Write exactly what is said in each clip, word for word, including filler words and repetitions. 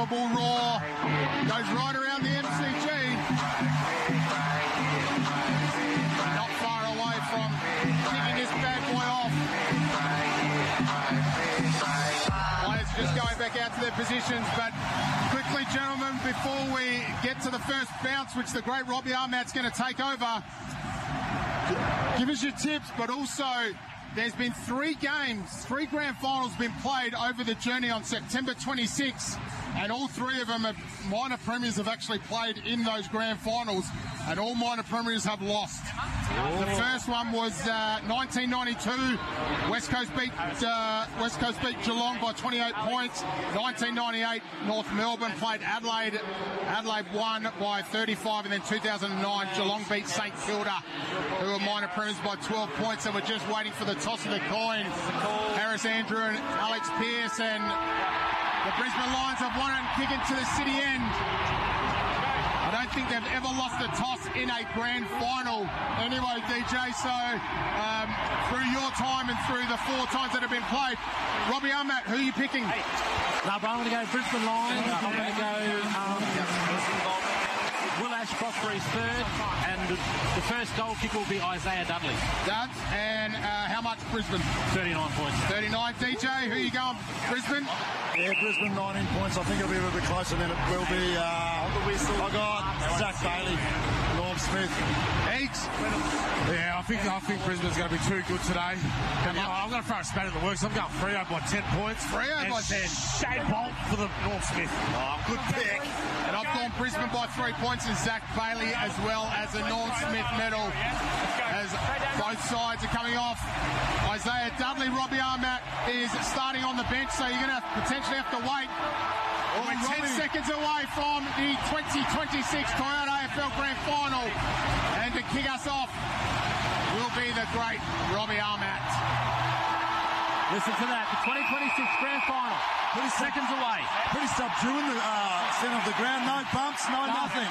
unbelievable roar. Goes right around the M C G. Not far away from kicking this bad boy off. Players just going back out to their positions, but quickly, gentlemen, before we get to the first bounce, which the great Robbie Ahmat's going to take over, give us your tips, but also there's been three games, three grand finals been played over the journey on September twenty-sixth, and all three of them have, minor premiers have actually played in those grand finals, and all minor premiers have lost. Oh. The first one was uh, nineteen ninety-two. West Coast beat uh, West Coast beat Geelong by twenty-eight points. nineteen ninety-eight, North Melbourne played Adelaide. Adelaide won by thirty-five, and then two thousand nine, Geelong beat St Kilda, who were minor premiers by twelve points, and we're just waiting for the toss of the coin. Harris Andrew and Alex Pearce, and the Brisbane Lions have won it and kick it to the city end. I don't think they've ever lost a toss in a grand final. Anyway, D J, so um, through your time and through the four times that have been played, Robbie Ahmat, who are you picking? No, but I'm going to go Brisbane Lions. I'm going to go um, Will Ashcroft for his third, and the first goal kicker will be Isaiah Dudley. Duds, and uh, how much Brisbane? thirty-nine points. thirty-nine. D J, who are you going? Brisbane? Yeah, Brisbane nineteen points. I think it'll be a little bit closer than it will be. Uh, I got Zach Bailey, Norm Smith. Eggs? Yeah, I think I think Brisbane's going to be too good today. And, uh, I'm going to throw a spanner in the works. I'm going Freo by ten points. Freo by ten. Shane Bolt for the Norm Smith. Oh, good pick. And I've gone Brisbane by three points and Zach Bailey as well as a Norm Smith medal. As both sides are coming off. Isaiah Dudley, Robbie Ahmat is starting on the bench, so you're going to potentially have to wait. Oh, we're ten seconds away from the twenty twenty-six Toyota A F L Grand Final. And to kick us off will be the great Robbie Ahmat. Listen to that, the twenty twenty-six Grand Final. Pretty seconds away. Pretty subdued in the uh, centre of the ground. No bumps, no, no. nothing.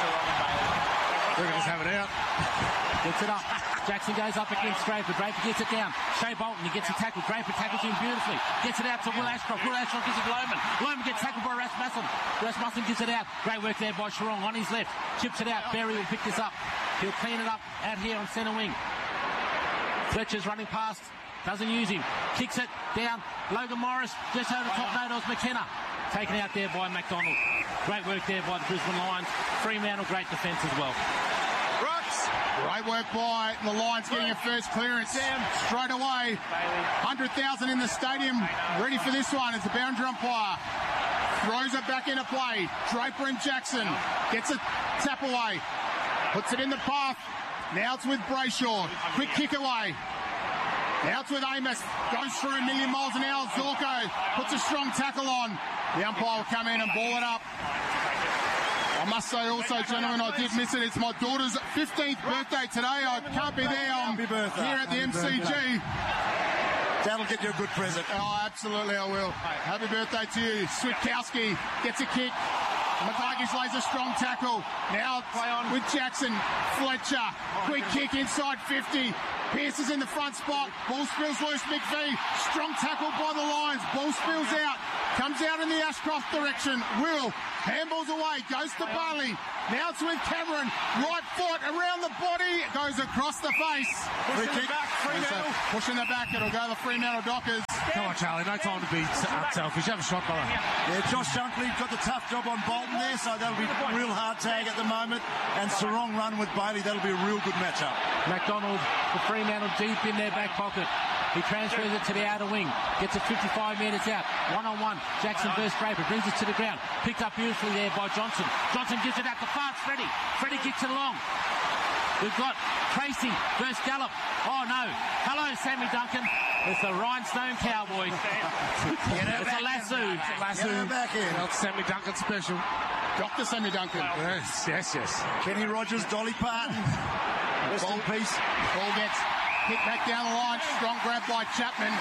We're going to just have it out. Gets it up. Jackson goes up against Draper. Draper gets it down. Shea Bolton, he gets a tackle. Draper tackles him beautifully. Gets it out to Will Ashcroft. Will Ashcroft gives it to Lohman. Lohman gets tackled by Rasmussen. Rasmussen gives it out. Great work there by Sharong on his left. Chips it out. Berry will pick this up. He'll clean it up out here on centre wing. Fletcher's running past. Doesn't use him. Kicks it down. Logan Morris just over the top. Nodos McKenna. Taken out there by McDonald. Great work there by the Brisbane Lions. Fremantle, great defence as well. Great work by the Lions getting a first clearance straight away. one hundred thousand in the stadium. Ready for this one as the boundary umpire throws it back into play. Draper and Jackson gets a tap away. Puts it in the path. Now it's with Brayshaw. Quick kick away. Now it's with Amos. Goes through a million miles an hour. Zorko puts a strong tackle on. The umpire will come in and ball it up. I must say also, gentlemen, I did miss it. It's my daughter's fifteenth birthday today. I can't be there. I'm here at the M C G. That'll get you a good present. Oh, absolutely I will. Happy birthday to you. Switkowski gets a kick. McCarthy's lays a strong tackle. Now play on with Jackson. Fletcher. Quick kick inside fifty. Pearce is in the front spot. Ball spills loose. McVie. Strong tackle by the Lions. Ball spills out. Comes out in the Ashcroft direction. Will. Handballs away. Goes to Bailey. Now it's with Cameron. Right foot around the body. Goes across the face. Pushing the back. Fremantle. Pushing the back. It'll go the Fremantle Dockers. Come on, Charlie. No time to be selfish. Have a shot, brother. Yeah, Josh Dunkley got the tough job on Bolton there, so that'll be a real hard tag at the moment. And Sarong run with Bailey. That'll be a real good matchup. McDonald, the Fremantle deep in their back pocket. He transfers it to the outer wing. Gets it fifty-five metres out. One-on-one. Jackson versus Draper. Brings it to the ground. Picked up beautifully there by Johnson. Johnson gives it out to Farts. Freddie. Freddie kicks it along. We've got Tracy versus Gallup. Oh, no. Hello, Sammy Duncan. It's the Rhinestone Cowboy. It's a lasso. It's a lasso. Get her back in. Well, Sammy Duncan special. Doctor Sammy Duncan. Yes, yes, yes. Kenny Rogers, Dolly Parton. Rest in peace. Ball gets kicked back down the line. Strong grab by Chapman.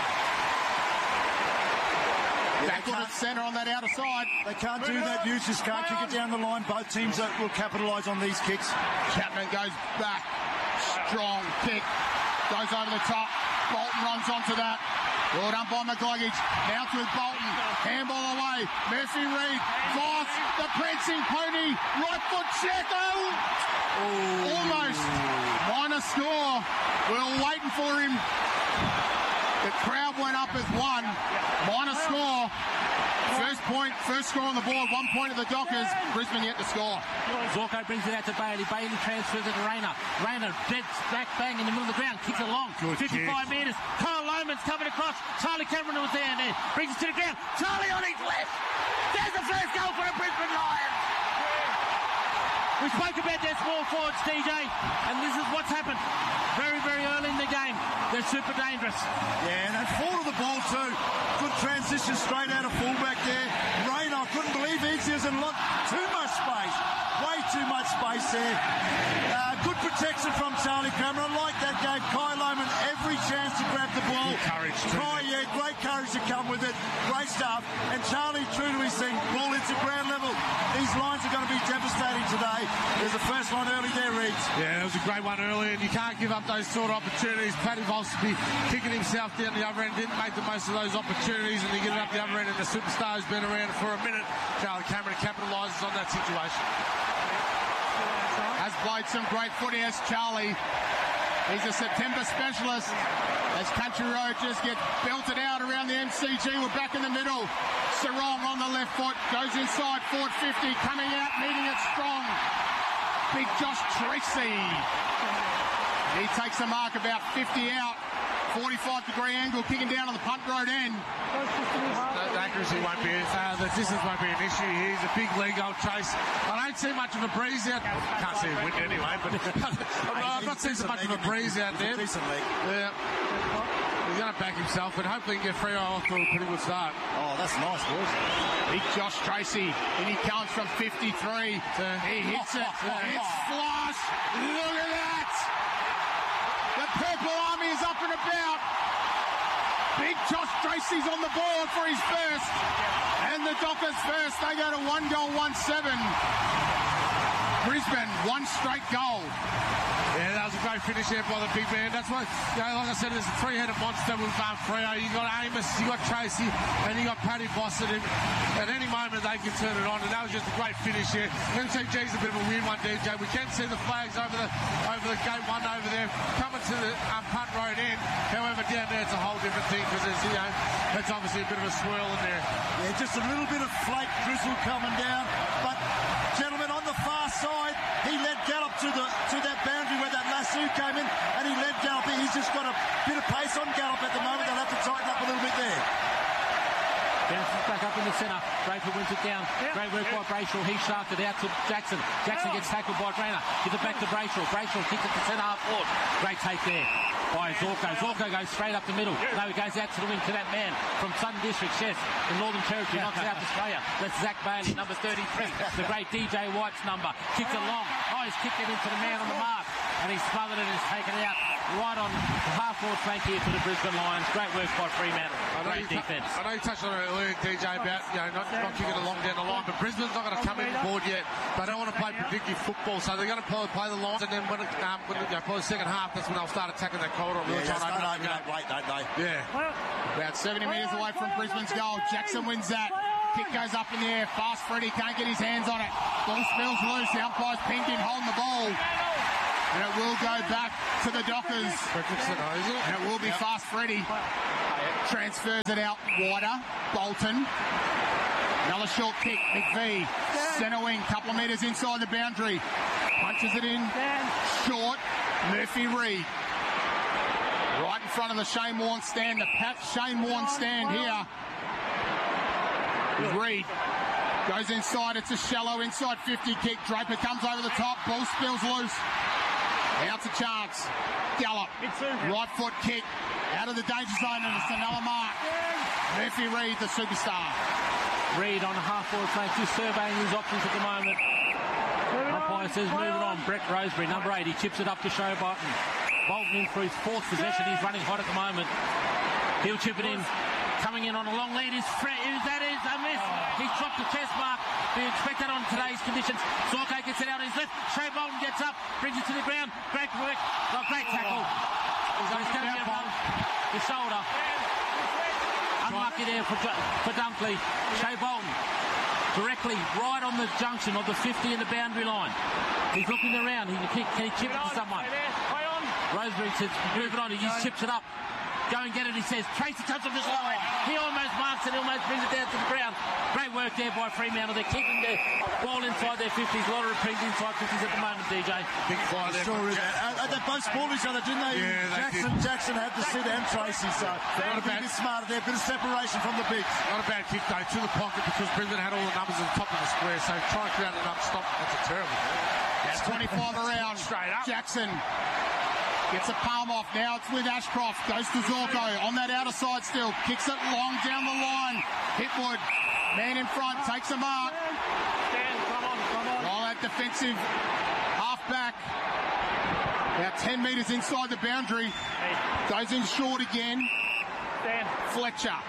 Back to the centre on that outer side. They can't do that. Hughes just can't kick it down the line. Both teams are, will capitalise on these kicks. Chapman goes back. Strong kick. Goes over the top. Bolton runs onto that. Well done by McGuigan. Now to Bolton. Handball away. way. Murphy Reid, Voss, the prancing pony, right foot check. Oh, oh. Almost. Minor score. We were waiting for him. The crowd went up as one. Minor score. First point, first score on the board. One point of the Dockers. Brisbane yet to score. Zorko brings it out to Bailey. Bailey transfers it to Rayner. Rayner dead back bang in the middle of the ground. Kicks it long. Good fifty-five kick. metres. Kyle Loman's coming across. Charlie Cameron was there and there. Brings it to the ground. Charlie on his left. There's the first goal for the Brisbane Lions. We spoke about their small forwards, D J, and this is what's happened. Very, very early in the game. They're super dangerous. Yeah, and they fall to the ball too. Good transition straight out of fullback there. Rain, I couldn't believe he doesn't look too much space. Way too much space there. Uh, good protection from Charlie Cameron. Like that gave Kai Loman every chance to grab the ball. Good courage too. Kai, yeah, great courage to come with it. Great stuff. And Charlie, true to his thing, ball into ground level. These lines are going to be devastating today. There's the first one early there, Reeds. Yeah, it was a great one early, and you can't give up those sort of opportunities. Paddy Volsby kicking himself down the other end, didn't make the most of those opportunities, and you get it up the other end, and the superstar's been around for a minute. Charlie Cameron capitalises on that situation. Has played some great footy as Charlie. He's a September specialist. As Country Road just gets belted out around the M C G, we're back in the middle. Sarong on the left foot, goes inside, forward fifty, coming out, meeting it strong. Big Josh Tracy. He takes the mark about fifty out. forty-five degree angle, kicking down on the punt road end. The, the accuracy won't be, uh, the distance won't be an issue. He's a big leg old chase. I don't see much of a breeze out. Can't see a wind anyway, but I'm not seeing so much of a breeze out there. Decent leg. Yeah. He's going to back himself, and hopefully he can get Freo off to a pretty good start. Oh, that's nice, boys. Big Josh Tracy, and he counts from fifty-three. Uh, he hits it. It's flush. Look at that. The Purple Army is up and about. Big Josh Tracy's on the board for his first. And the Dockers first. They go to one goal, one seven. Brisbane, one straight goal. Yeah, that was a great finish there by the big man. That's why, you know, like I said, there's a three-headed monster with um, Freo. You got Amos, you got Tracy, and you got Paddy Bossett. At any moment they can turn it on, and that was just a great finish here. M C G's a bit of a weird one, D J. We can see the flags over the over the gate one over there coming to the um, punt road end. However, down there it's a whole different thing because there's, you know, that's obviously a bit of a swirl in there. Yeah, just a little bit of flake drizzle coming down, but gentlemen, on the far side, he led Gallup to the to that boundary where that lasso came in, and he led Gallup in. He's just got a bit of pace on Gallup at the moment. They'll have to tighten up a little bit there. Bounces back up in the centre. Draper wins it down. Yep. Great work by Brayshaw. He shafted out to Jackson. Jackson gets tackled by Drainer. Gives it back to Brayshaw. Brayshaw kicks it to centre half forward. Great take there by Zorko. Zorko goes straight up the middle. No, he goes out to the wing to that man from Southern District, Chef, in Northern Territory. Knocks out Australia. That's Zach Bailey, number thirty-three. The great D J White's number. Kicks it long. Oh, he's kicked it into the man on the mark. And he's smothered it and he's taken it out right on the half-forward flank here for the Brisbane Lions. Great work by Fremantle. Great defence. I know you touched on it earlier, D J, about, you know, not, not kicking it along down the line, but Brisbane's not going to come in board yet. They don't want to play predictive football, so they're going to play, play the lines, and then when, it, um, when it, you know, play the second half, that's when they'll start attacking that corridor. Yeah, Really yeah, trying to open open up. up late, don't they? Yeah. About seventy metres away from Brisbane's goal. Jackson wins that. Kick goes up in the air. Fast Freddy can't get his hands on it. Ball spills loose. The umpire's pinned him, holding the ball. And it will go back to the Dockers. And it will be yep. Fast Freddy. Transfers it out wider. Bolton. Another short kick. McVee. Centre wing. Couple of metres inside the boundary. Punches it in. Short. Murphy Reid. Right in front of the Shane Warne stand. The Pat Shane Warne stand here. Reid. Goes inside. It's a shallow inside fifty kick. Draper comes over the top. Ball spills loose. Out to chance. Gallup. Right foot kick. Out of the danger zone, and it's another mark. Murphy Reid, the superstar. Reid on the half-forward flank, just surveying his options at the moment. Umpire says move it on. Brett Roseberry, number eight. He chips it up to Showbolton. Bolton in for his fourth possession. He's running hot at the moment. He'll chip it in. Coming in on a long lead is Fred. That is a miss. He's dropped the chest mark. We expect that on today's conditions. Zorko gets it out on his left. Shea Bolton gets up, brings it to the ground. Great work. Oh, great tackle. So he's going to get above the shoulder. Unlucky there for, for Dunkley. Shea Bolton directly right on the junction of the fifty and the boundary line. He's looking around. He can, kick, can he chip it to someone? Roseberry says, move it on. He just chips it up. Go and get it, he says. Tracy touch of this line. He almost marks it, almost brings it down to the ground. Great work there by Fremantle. They're keeping the ball inside their fifties. A lot of repeats inside fifties at the moment, D J. Big fire there. Sure is. Uh, they both spoiled each other, didn't they? Yeah, Jackson they Jackson had the sit and Tracy, so they're a bit smarter there. Bit of separation from the bigs. Not a bad kick, though, to the pocket because Brisbane had all the numbers at the top of the square, so try and create enough stop. That's a terrible. It's twenty-five around. Straight up. Jackson gets a palm off. Now it's with Ashcroft. Goes to Zorko on that outer side still. Kicks it long down the line. Hitwood, man in front, takes a mark. Dan, come on, come on. While that defensive half back, about ten metres inside the boundary. Goes in short again. Dan. Fletcher.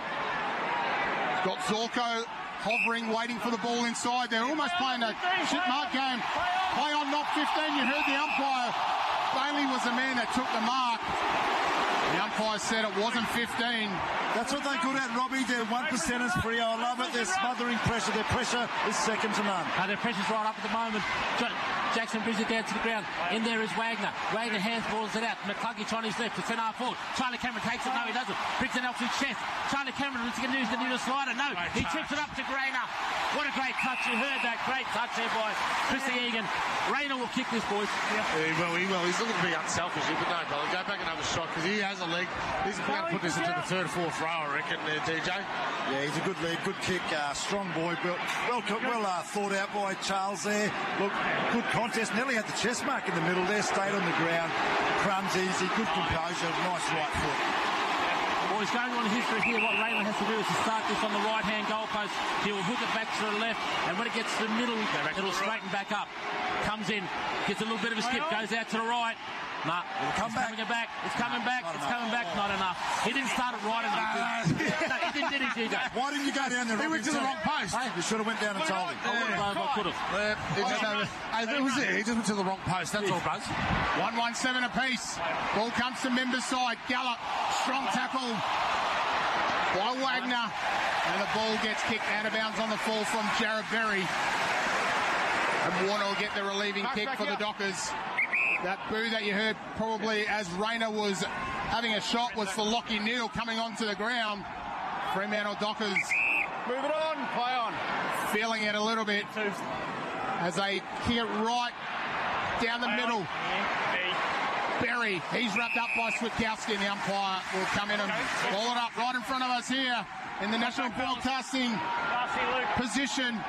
Got Zorko hovering, waiting for the ball inside. They're almost playing a shit mark game. Play on, not fifteen. You heard the umpire. Bailey was the man that took the mark. The umpire said it wasn't fifteen. That's what they're good at, Robbie. They're one percenters free. I love it. They're smothering pressure. Their pressure is second to none. Uh, their pressure's right up at the moment. J- Jackson brings it down to the ground. In there is Wagner. Wagner handballs it out. McCluggage on his left. It's an half forward. Charlie Cameron takes it. No, he doesn't. Brings it up to his chest. Charlie Cameron is going to use the needle slider. No, he tips it up to Rayner. What a great touch. You heard that. Great touch there by Chrissy Egan. Rayner will kick this, boys. Yeah, he will, he will. He's looking to be unselfish, but no, brother. Go back and have a shot because he has a leg. He's going to put this into the third or fourth row, I reckon, there, D J. Yeah, he's a good lead, good kick, uh, strong boy, built, well, well uh, thought out by Charles there. Look, good contest. Nearly had the chest mark in the middle there, stayed on the ground. Crumbs easy, good composure, nice right foot. Boys, going on history here, what Rayner has to do is to start this on the right-hand goalpost. He will hook it back to the left, and when it gets to the middle, it'll straighten back up. Comes in, gets a little bit of a skip, goes out to the right. Nah, it's come back. coming back. It's coming back. Not it's enough. coming back. Not enough. He didn't start it right enough. No, he didn't, did he, D J? Why didn't you go down there? He went to the wrong post. Hey, you should have went down and told him. I would have. I could have. It was it. He just went to the wrong post. That's all, Buzz. one one seven apiece. Ball comes to Members' side. Gallup, strong tackle by Wagner. And the ball gets kicked out of bounds on the fall from Jared Berry. And Warner will get the relieving kick for the Dockers. That boo that you heard probably as Rayner was having a shot was for Lockie Neal coming onto the ground. Fremantle Dockers. Move it on, play on. Feeling it a little bit as they kick it right down the middle. Berry, he's wrapped up by Switkowski, and the umpire will come in and ball it up right in front of us here in the national broadcasting position.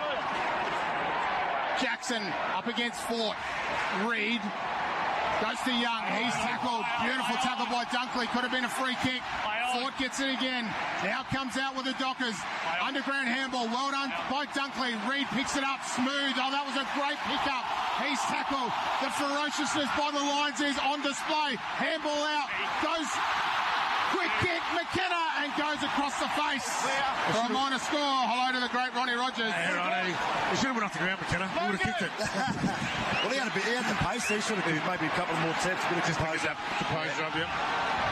Jackson up against Fort. Reed goes to Young. He's tackled. Beautiful tackle by Dunkley. Could have been a free kick. Fort gets it again. Now comes out with the Dockers. Underground handball. Well done by Dunkley. Reed picks it up. Smooth. Oh, that was a great pickup. He's tackled. The ferociousness by the Lions is on display. Handball out. Goes. Quick kick, McKenna, and goes across the face for a minor score. Hello to the great Ronnie Rogers. Hey, Ronnie. He should have went off the ground, McKenna. He would have kicked it. Well, he had, a bit, he had the pace. He should have been maybe a couple more steps. Bit of composure. Composure up, yeah.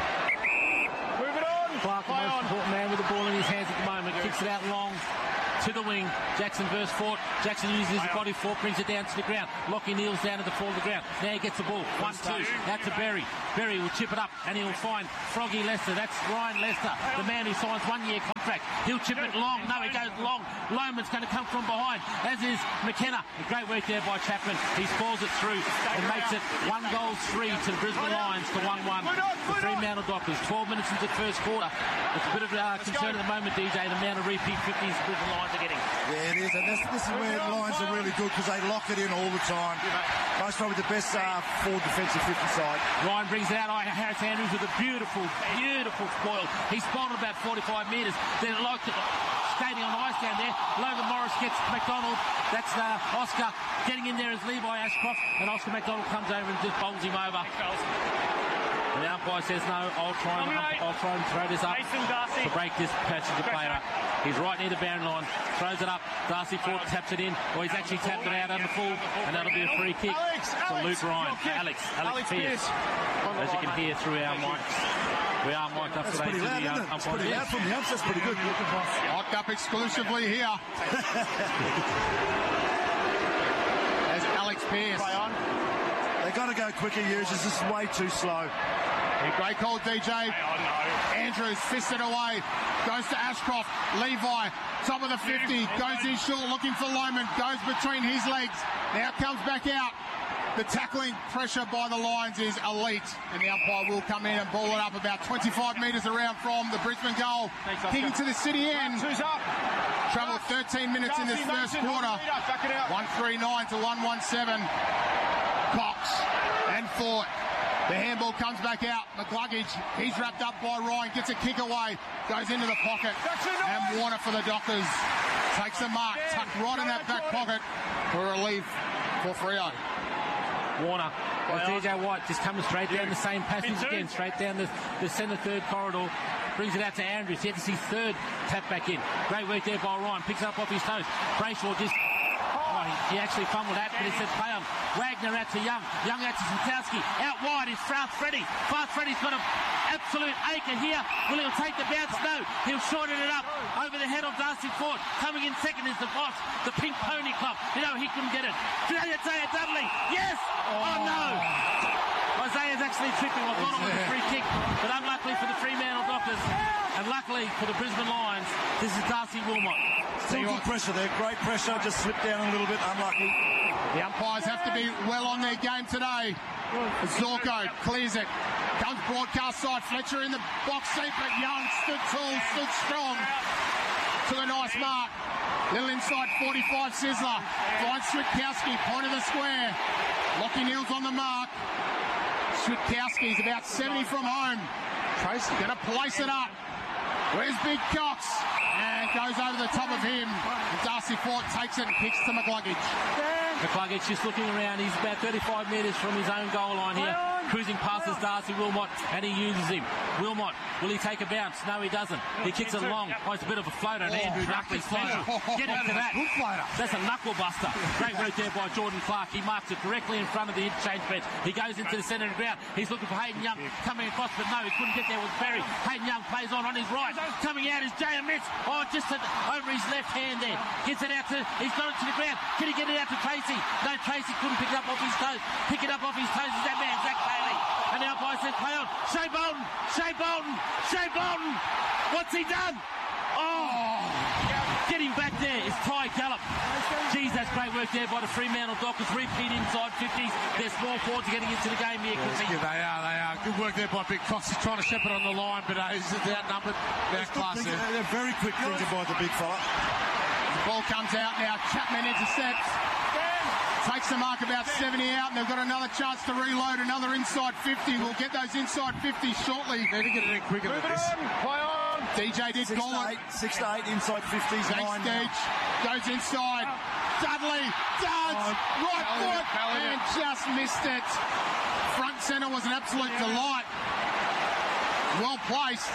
Move it on. Clark, the most important man with the ball in his hands at the moment, kicks it out long to the wing. Jackson versus Fort. Jackson uses his body. Fort brings it down to the ground. Lockie kneels down at the fall of the ground. Now he gets the ball. One, two. Out to Berry. Berry will chip it up and he'll find Froggy Lester. That's Ryan Lester, the man who signs one-year contract. He'll chip it long. No, he goes long. Loman's going to come from behind, as is McKenna. Great work there by Chapman. He spalls it through and makes it one goal three to the Brisbane Lions to one one. The Fremantle Dockers. twelve minutes into the first quarter. It's a bit of uh, concern at the moment, D J, the amount of repeat fifties the Brisbane Lions are getting. Yeah, it is, and this, this is where the Lions are really good because they lock it in all the time. Most probably the best uh, forward defensive fifty side. Ryan brings it out. Harris Andrews with a beautiful, beautiful spoil. He spoiled about forty-five metres. Then like skating on ice down there. Logan Morris gets McDonald. That's uh, Oscar getting in there as Levi Ashcroft, and Oscar McDonald comes over and just bowls him over. And the umpire says no, I'll try and, I'll try and throw this up to break this passenger player up. He's right near the boundary line, throws it up, Darcy Fort taps it in, or he's actually tapped it out under full, and that'll be a free kick Alex, to Alex, Luke Ryan. Alex, Alex, Alex Pearce. Pearce. As you can hear through our mics, we are mic'd up That's today pretty to loud, the isn't it? It's umpire. pretty loud from the umps. That's pretty good. Locked up exclusively here. There's Alex Pearce. Play on. They got to go quicker, users. This is way too slow. Great call, D J. Play on, no. Andrews fisted away. Goes to Ashcroft. Levi, top of the fifty. Goes in short, looking for Lohman. Goes between his legs. Now comes back out. The tackling pressure by the Lions is elite, and the umpire will come in and ball it up about twenty-five metres around from the Brisbane goal. Thanks, Oscar. Kicking to the city end. Two's up. Travel thirteen minutes in this Darcy first Mason, quarter. hold the lead up, back it out. one thirty-nine to one seventeen. Cox and Fort. The handball comes back out. McCluggage, he's wrapped up by Ryan, gets a kick away, goes into the pocket. And Warner for the Dockers. Takes the mark, tucked right in that back pocket for relief for Freo. Warner. Well, D J White just coming straight down the same passage Me too. again, straight down the, the centre third corridor. Brings it out to Andrews. He has his third tap back in. Great work there by Ryan. Picks up off his toes. Brayshaw just... Oh, he, he actually fumbled that, but he said play on. Wagner out to Young. Young out to Santowski. Out wide is Fast Freddy. Fast Freddy's got an absolute acre here. Will he take the bounce? No. He'll shorten it up over the head of Darcy Fort. Coming in second is the boss, the Pink Pony Club. You know, he couldn't get it. Isaiah Dudley. Yes! Oh, no! Isaiah's actually tripping. I've gone on with a free kick, but unluckily for the Fremantle Dockers, and luckily for the Brisbane Lions, this is Darcy Wilmot. Still good pressure there. Great pressure. Just slipped down a little bit. Unlucky. The umpires have to be well on their game today. Zorko clears it. Comes broadcast side. Fletcher in the box seat, but Young stood tall, stood strong. Took a nice mark. Little inside forty-five Sizzler. Finds Switkowski, point of the square. Lockie Neal's on the mark. Switkowski's about seventy from home. Tracy going to place it up. Where's Big Cox? And goes over the top of him. And Darcy Fort takes it and kicks to McCluggage. McCluggage just looking around. He's about thirty-five metres from his own goal line here. Cruising past his Darcy Wilmot, and he uses him. Wilmot, will he take a bounce? No, he doesn't. He kicks it long. Oh, it's a bit of a floater. And Andrew Knuckles pleasure. Get into that. That's a knuckle buster. Great work there by Jordan Clark. He marks it directly in front of the interchange bench. He goes into the centre of the ground. He's looking for Hayden Young coming across, but no, he couldn't get there with Berry. Hayden Young plays on on his right. Coming out is J M S. Oh, just over his left hand there. Gets it out to, he's got it to the ground. Can he get it out to Tracy? No, Tracy couldn't pick it up off his toes. Pick it up off his toes is that man, Zach Bailey. And the umpire says, play on. Shea Bolton, Shea Bolton, Shea Bolton. What's he done? Oh, getting back there is Ty Gallup. Geez, that's great work there by the Fremantle Dockers. Repeat inside fifties. Their small forwards are getting into the game here. Yeah, they are, they are. Good work there by Big Cox. He's trying to shepherd on the line, but uh, he's outnumbered. That class there. They're very quick thinking by the big fella. The ball comes out now. Chapman intercepts. Takes the mark about seventy out, and they've got another chance to reload, another inside fifty. We'll get those inside fifties shortly. Need to get it in quicker than this. Play on. D J did Six call to it. eight, six to eight inside fifties. Jake Nine. Stage goes inside. Dudley does right foot and just missed it. Front centre was an absolute delight. Well placed.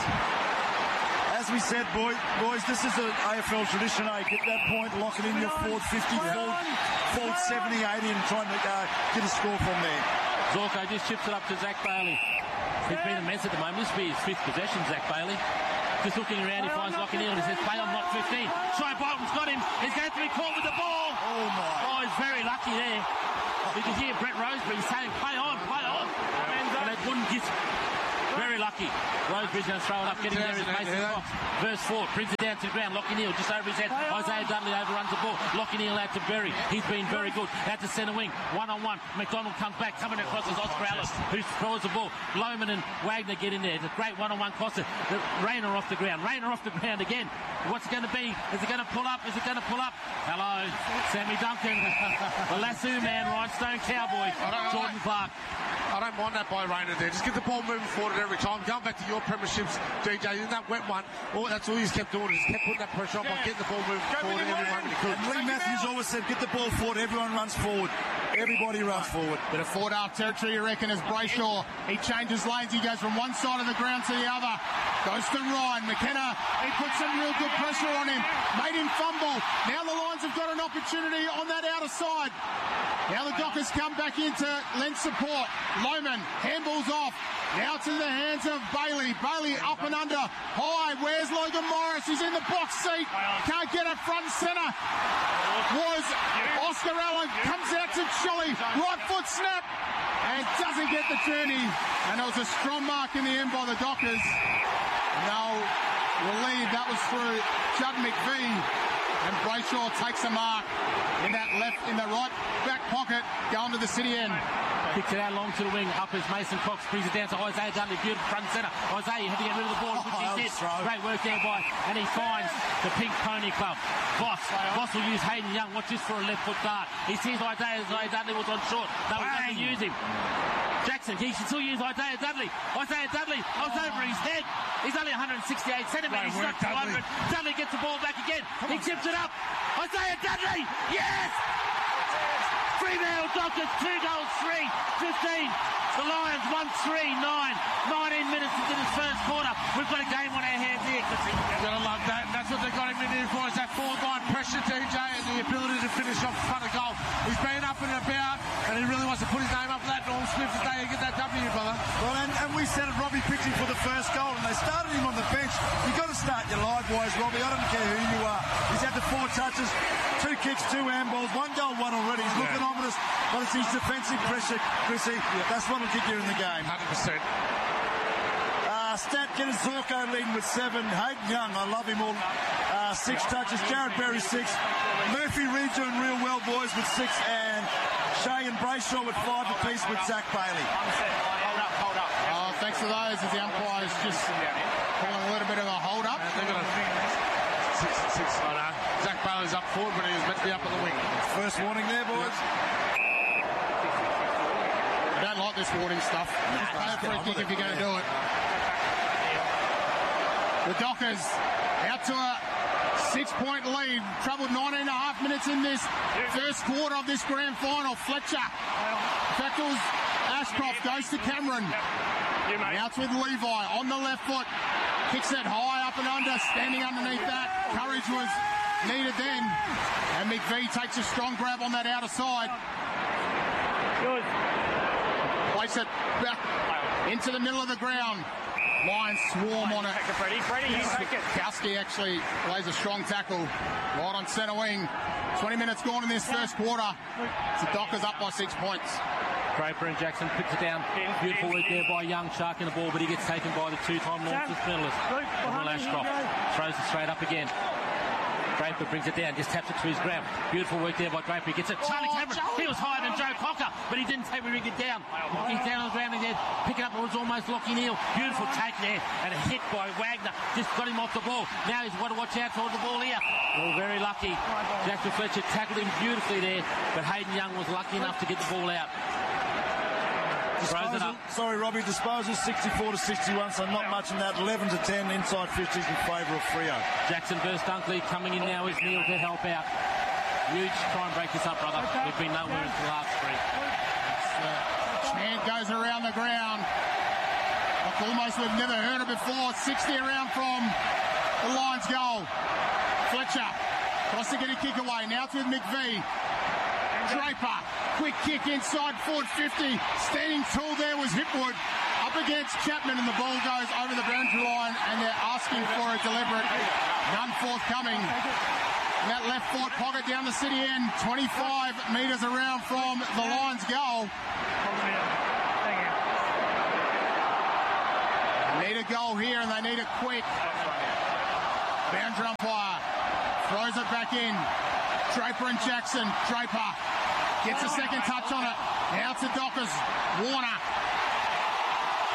As we said, boy, boys, this is an A F L tradition. Eh? Get that point, lock it in your forward fifty, forward, forward seventy, eighty, and try and uh, get a score from there. Zorko just chips it up to Zach Bailey. He's been a mess at the moment. This will be his fifth possession, Zach Bailey. Just looking around, he finds Lockie Neal and he says, play on, not fifteen. Shea Bolton's got him. He's going to be caught with the ball. Oh, my. Oh, he's very lucky there. You can hear Brett Roseberry saying, play on, play on. And that wouldn't get... Very lucky. Rosebridge going to throw it up, getting there is Mason Cox. Verse four, brings it down to the ground. Lockie Neal just over his head. Isaiah Dudley overruns the ball. Lockie Neal out to Berry. He's been very good. Out to centre wing. One on one. McDonald comes back, coming across as Oscar Ellis, who throws the ball. Lohman and Wagner get in there. It's a great one on one Costa. Rayner off the ground. Rayner off the ground again. What's it going to be? Is it going to pull up? Is it going to pull up? Hello, Sammy Duncan. The lasso man, Rhinestone Cowboy. Jordan Clark. I don't mind that by Rayner there. Just get the ball moving forward every time. Going back to your premierships, D J, in that wet one, all, that's all he's kept doing. Just kept putting that pressure on by getting the ball moving forward every moment he could. And Lee Matthews always said, get the ball forward, everyone runs forward. Everybody runs forward. Bit of Ford half territory, you reckon, as Brayshaw, he changes lanes, he goes from one side of the ground to the other. Goes to Ryan. McKenna, he put some real good pressure on him. Made him fumble. Now the Lions have got an opportunity on that outer side. Now the Dockers come back in to lend support. Lohman, handballs off. Now to the hands of Bailey. Bailey up and under. High. Where's Logan Morris? He's in the box seat. Can't get it front and centre. Was Oscar Allen. Comes out to Chili. Right foot snap. And doesn't get the journey. And it was a strong mark in the end by the Dockers. Now, relieved that was through Judd McVee. And Brayshaw takes a mark in that left, in the right back pocket, going to the city end. Kicks it out long to the wing. Up as Mason Cox brings it down to Isaiah Dudley. Beautiful front centre. Isaiah had to get rid of the ball, which he did. Great work there by, and he finds the Pink Pony Club. Boss. Boss will use Hayden Young. Watch this for a left foot dart. He sees Isaiah, Isaiah Dudley was on short. They were going to use him. Jackson, he should still use Isaiah Dudley. Isaiah Dudley, I was over his head. He's only one hundred sixty-eight centimetres. He's not two hundred. Dudley gets the ball back again. He tips it up. Isaiah Dudley, yes! Fremantle Dockers, two goals, three, fifteen. The Lions, one three nine. nineteen minutes into this first quarter. We've got a game on our hands here. You've got to love that. That's what they've got him in here for, is that forward-line pressure, D J, and the ability to finish off front of goal. He's been up and about, and he really wants to put his name up for that. Norm Smith today and get that W, brother. Well, and, and we said it, Robbie pitching for the first goal, and they started him on the bench. You've got to start your live boys, Robbie. I don't care who you are. He's had the four touches, two kicks, two handballs, one goal, one already. He's looking Yeah. ominous, but it's his defensive pressure, Chrissy. Yeah. That's what will get you in the game. one hundred percent. Uh, Stat Getters, Zorko leading with seven. Hayden Young, I love him all. Uh, six touches. Jared Berry, six. Murphy Reed doing real well, boys, with six. And Shea and Brayshaw with five apiece with Zach Bailey. Hold up, hold up. Oh, thanks to those as the umpires just calling a little bit of a hold up. They've got a six, six, I know. Zach Bailey's up forward, but he was meant to be up on the wing. First warning there, boys. I don't like this warning stuff. Just play a free kick if you're going to do it. The Dockers out to a six-point lead. Troubled nineteen and a half minutes in this first quarter of this grand final. Fletcher tackles Ashcroft, goes to Cameron. Now it's with Levi on the left foot. Kicks it high up and under, standing underneath that. Courage was needed then. And McVee takes a strong grab on that outer side. Good. Place it back into the middle of the ground. Lions swarm on it. Take it, Freddie. Freddie, you take it. Kowski actually plays a strong tackle right on centre wing. twenty minutes gone in this first quarter. The Dockers up by six points. Draper and Jackson puts it down. Beautiful work there by Young, sharking the ball, but he gets taken by the two-time Northwest medalist, Will Ashcroft. Throws it straight up again. Draper brings it down, just taps it to his ground. Beautiful work there by Draper. He gets it. Charlie Cameron, he was higher than Joe Cocker, but he didn't take me ring it down. He's down on the ground and there, picking up. It was almost Lockie Neal. Beautiful take there, and a hit by Wagner. Just got him off the ball. Now he's got to watch out for the ball here. Well, very lucky. Jackson Fletcher tackled him beautifully there, but Hayden Young was lucky enough to get the ball out. Throws it up. Sorry, Robbie, disposal sixty-four to sixty-one, so not much in that. eleven to ten inside fifties in favour of Freo. Jackson versus Dunkley. Coming in now is Neal to help out. Huge. Try and break this up, brother. We've been nowhere in the last three. Uh, chant goes around the ground. Like almost we've never heard it before. sixty around from the Lions goal. Fletcher tries to get a kick away. Now it's with McVee. Draper, quick kick inside forward fifty. Standing tall there was Hipwood. Up against Chapman, and the ball goes over the boundary line, and they're asking for a deliberate. None forthcoming. In that left forward pocket down the city end, twenty-five metres around from the Lions goal. They need a goal here, and they need it quick. Boundary umpire throws it back in. Draper and Jackson. Draper gets a second touch on it. Now to Dockers. Warner.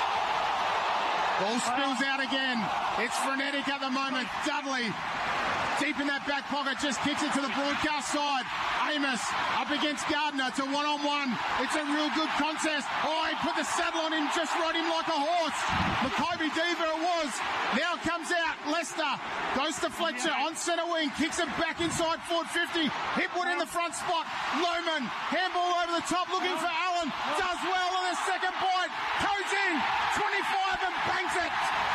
Ball spills out again. It's frenetic at the moment. Dudley deep in that back pocket, just kicks it to the broadcast side. Amos up against Gardner to one-on-one. It's a real good contest. Oh, he put the saddle on him, just rode him like a horse. Maccabi Diva it was. Now comes out. Leicester goes to Fletcher on centre wing, kicks it back inside forward fifty. Hipwood in the front spot. Lohman, handball over the top, looking for Allen. Does well on the second point. Goes in, twenty-five and bangs it.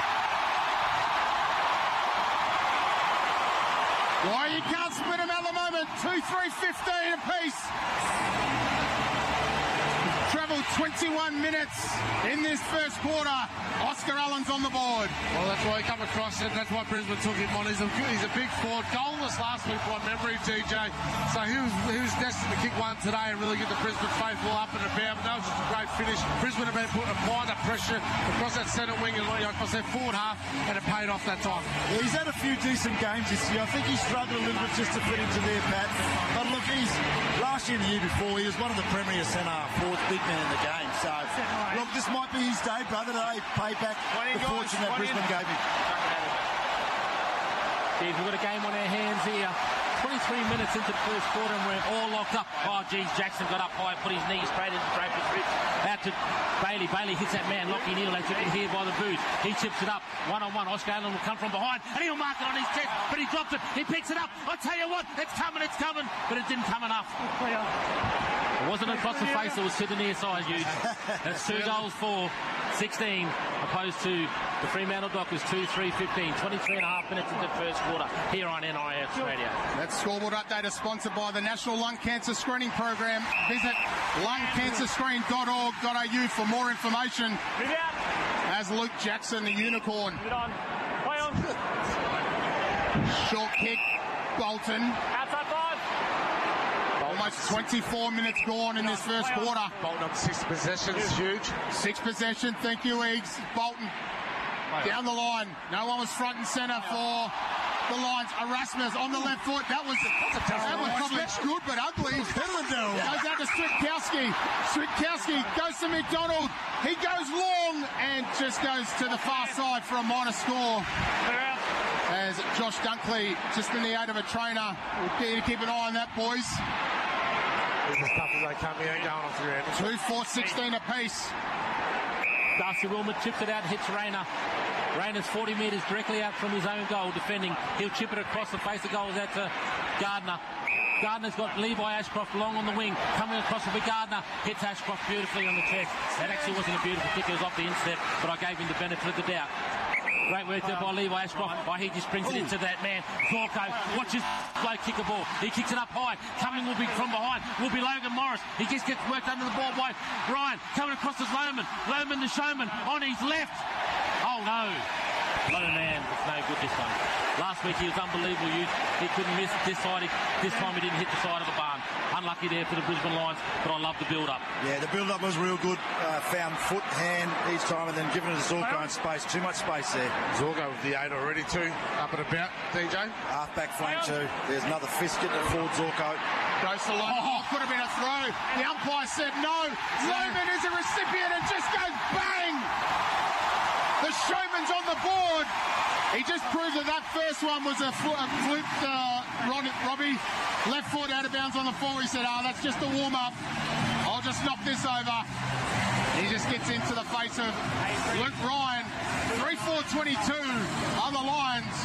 Why you can't split them at the moment. two three fifteen apiece. Travel twenty-one minutes in this first quarter. Oscar Allen's on the board. Well, that's why he come across it. That's why Brisbane took him on. He's a, he's a big forward. Goalless last week by memory, D J. So he was he was destined to kick one today and really get the Brisbane faithful up and about. But that was just a great finish. Brisbane have been putting applying that pressure across that centre wing and you know, across their forward half, and it paid off that time. Yeah, he's had a few decent games this year. I think he struggled a little bit just to fit into their pat. But look, he's last year and the year before, he was one of the premier centre forwards, big men in the game. So look, this might be his day, brother. They pay back the fortune that Brisbane gave him. Steve, we've got a game on our hands here. twenty-three minutes into the first quarter and we're all locked up. Oh, geez, Jackson got up high, put his knee straight into Draper's ribs. Out to Bailey. Bailey hits that man, Lockie Neal, as you can hear by the booze. He chips it up. One-on-one. Oscar Allen will come from behind and he'll mark it on his chest, but he drops it. He picks it up. I tell you what, it's coming, it's coming, but it didn't come enough. It wasn't across the face, it was to the near side, Hughes. That's two goals for sixteen, opposed to the Fremantle Dockers two three fifteen. twenty-three and a half minutes into the first quarter here on N I S Radio. That scoreboard update is sponsored by the National Lung Cancer Screening Program. Visit lung cancer screen dot org dot a u for more information. As Luke Jackson, the unicorn. Play on. Short kick, Bolton. Outside five. Almost twenty-four minutes gone in this first quarter. Bolton on six possessions, huge. Six possession, thank you, Eags. Bolton down the line. No one was front and centre for the Lions. Erasmus on the left foot. That was that was probably good but ugly. Goes out to Switkowski. Switkowski goes to McDonald. He goes long and just goes to the far side for a minor score. As Josh Dunkley, just in the aid of a trainer, we'll get you to keep an eye on that, boys. As tough as they come here, going off your end. Two, four, sixteen apiece. Darcy Wilmot chips it out, hits Rayner. Rayner's forty metres directly out from his own goal, defending. He'll chip it across the face of goals out to Gardner. Gardner's got Levi Ashcroft long on the wing, coming across with Gardner, hits Ashcroft beautifully on the chest. That actually wasn't a beautiful kick, it was off the instep, but I gave him the benefit of the doubt. Great work there by Levi Ashcroft. Oh, he just brings it into that man. Zorko, watch his bloke kick a ball. He kicks it up high. Coming will be from behind. Will be Logan Morris. He just gets worked under the ball by Ryan. Coming across as Lohman. Lohman the showman on his left. Oh no. Low man. It's no good this time. Last week he was unbelievable. He couldn't miss this side. This time he didn't hit the side of the barn. Unlucky there for the Brisbane Lions, but I love the build-up. Yeah, the build-up was real good. Uh, found foot, hand each time, and then giving it to Zorko in space. Too much space there. Zorko with the eight already too. Up and about, D J. Half-back flank too. There's another fist getting it forward, Zorko. Goes to Lohman. Oh, could have been a throw. The umpire said no. Lohman is a recipient and just goes bang. The showman's on the board. He just proved that that first one was a, fl- a fluked uh, Rod- Robbie. Left foot out of bounds on the floor. He said, oh, that's just a warm-up. I'll just knock this over. He just gets into the face of Luke Ryan. three four twenty-two are the Lions.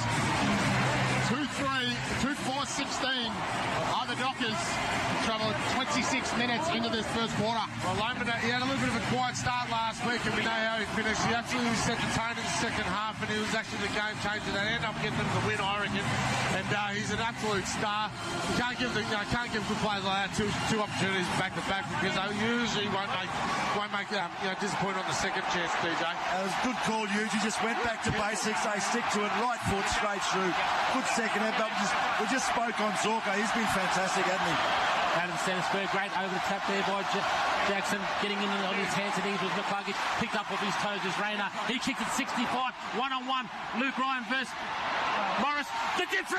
two three, two four sixteen are the Dockers. Travelled twenty-six minutes into this first quarter. Well, Lohman, he had a little bit of a quiet start last week, and we know how he finished. He absolutely set the tone in the second half, and he was actually the game changer. They ended up getting them the win, I reckon. And uh, he's an absolute star. You can't give the, you know, can't give good players like that two, two opportunities back to back because they usually won't make won't make um, you know, disappoint on the second chance, D J. That was a good call, Hughes. He just went back to basics. They stick to it. Right foot straight through. Good second head, but we just, we just spoke on Zorko. He's been fantastic, hasn't he? Adam Stennisberg, great over the tap there by J- Jackson, getting in on his hands and knees with McCluggage, picked up off his toes as Rayner. He kicked it sixty-five, one on one. Luke Ryan versus Morris. The difference.